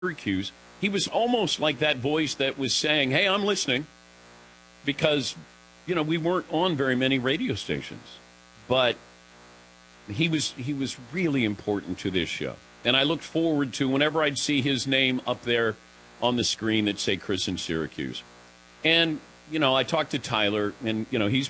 Syracuse, he was almost like that voice that was saying, "Hey, I'm listening," because we weren't on very many radio stations, but he was really important to this show, and I looked forward to whenever I'd see his name up there on the screen that say Chris in Syracuse. And I talked to Tyler, and he's